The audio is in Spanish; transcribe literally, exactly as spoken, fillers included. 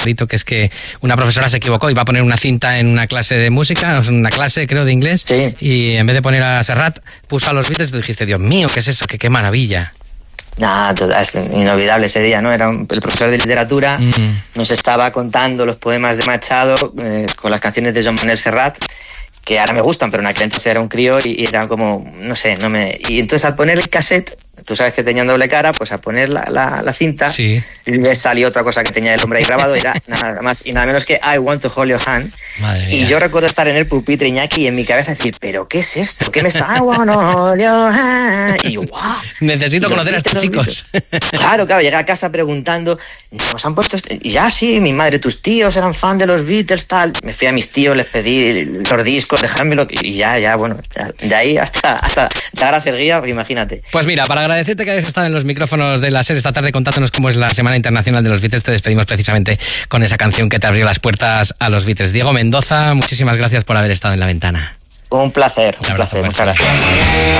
clarito, que es que una profesora se equivocó, iba a poner una cinta en una clase de música, una clase creo de inglés, sí. y en vez de poner a Serrat, puso a los Beatles y tú dijiste, Dios mío, ¿qué es eso? ¡Qué, qué maravilla! Nada, es inolvidable ese día, ¿no? Era un, el profesor de literatura, mm. nos estaba contando los poemas de Machado eh, con las canciones de Joan Manuel Serrat, que ahora me gustan, pero en aquel entonces era un crío y, y era como, no sé, no me... Y entonces al poner el cassette, tú sabes que tenían doble cara, pues al poner la, la, la cinta, sí. le salió otra cosa que tenía el hombre ahí grabado, y era nada más y nada menos que I Want to Hold Your Hand. Madre mía. Y yo recuerdo estar en el pupitre, Iñaki, y en mi cabeza decir, ¿pero qué es esto? ¿Qué me está? I want to hold your hand. Y yo, wow. Necesito conocer a estos chicos. Claro, claro, llegué a casa preguntando, ¿nos han puesto esto? Y ya sí, mi madre, tus tíos eran fan de los Beatles, tal. Me fui a mis tíos, les pedí los discos, dejármelo, y ya, ya, bueno, ya, de ahí hasta, hasta llegar a ser guía, pues imagínate. Pues mira, para agradecerte que hayas estado en los micrófonos de la SER esta tarde contándonos cómo es la Semana Internacional de los Beatles, te despedimos precisamente con esa canción que te abrió las puertas a los Beatles. Diego Mendoza, muchísimas gracias por haber estado en La Ventana. Un placer, un, un placer, muchas gracias.